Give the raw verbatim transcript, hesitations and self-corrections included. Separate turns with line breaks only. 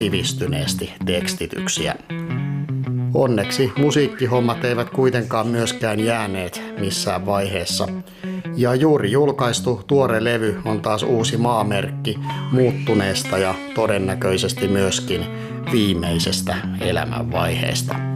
sivistyneesti tekstityksiä. Onneksi musiikkihommat eivät kuitenkaan myöskään jääneet missään vaiheessa. Ja juuri julkaistu tuore levy on taas uusi maamerkki muuttuneesta ja todennäköisesti myöskin viimeisestä elämänvaiheesta.